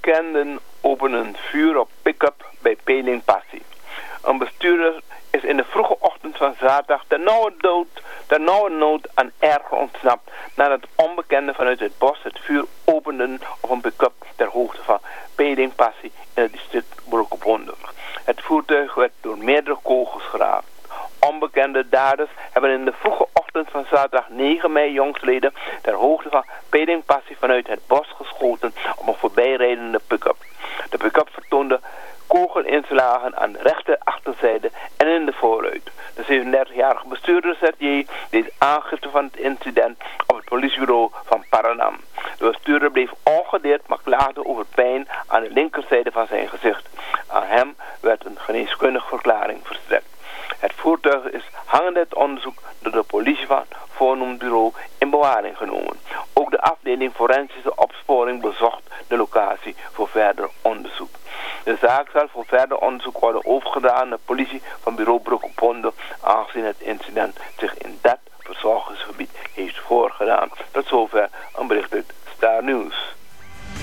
Onbekenden openen vuur op pick-up bij Peling Passie. Een bestuurder is in de vroege ochtend van zaterdag ter nauwe nood aan erger ontsnapt nadat onbekenden vanuit het bos het vuur openden op een pick-up ter hoogte van Peling Passie in het district Broek op Honden. Het voertuig werd door meerdere kogels geraakt. Onbekende daders hebben in de vroege ochtend van zaterdag 9 mei jongstleden ter hoogte van Peling Passie vanuit het bos geschoten op een voorbijrijdende pick-up. De pick-up vertoonde kogelinslagen aan de rechter achterzijde en in de voorruit. De 37-jarige bestuurder ZJ deed aangifte van het incident op het politiebureau van Paranam. De bestuurder bleef ongedeerd, maar klaagde over pijn aan de linkerzijde van zijn gezicht. Aan hem werd een geneeskundige verklaring verstrekt. Het voertuig is hangende het onderzoek door de politie van voornoemd bureau in bewaring genomen. Ook de afdeling forensische opsporing bezocht de locatie voor verder onderzoek. De zaak zal voor verder onderzoek worden overgedaan aan de politie van bureau Broek op Honden, aangezien het incident